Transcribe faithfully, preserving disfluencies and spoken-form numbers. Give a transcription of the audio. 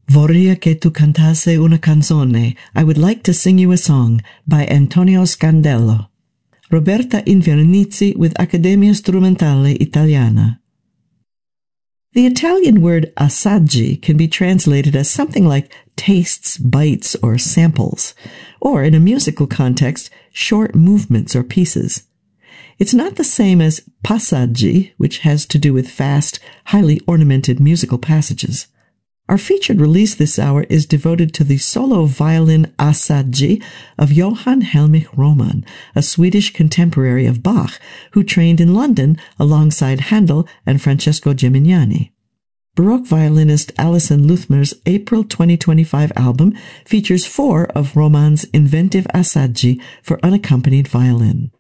Vorria che tu cantasse una canzone, I would like to sing you a song, by Antonio Scandello. Roberta Invernizzi with Accademia Strumentale Italiana. The Italian word assaggi can be translated as something like tastes, bites, or samples, or in a musical context, short movements or pieces. It's not the same as passaggi, which has to do with fast, highly ornamented musical passages. Our featured release this hour is devoted to the solo violin assaggi of Johann Helmich Roman, a Swedish contemporary of Bach who trained in London alongside Handel and Francesco Gimignani. Baroque violinist Alison Luthmer's April twenty twenty-five album features four of Roman's inventive assaggi for unaccompanied violin.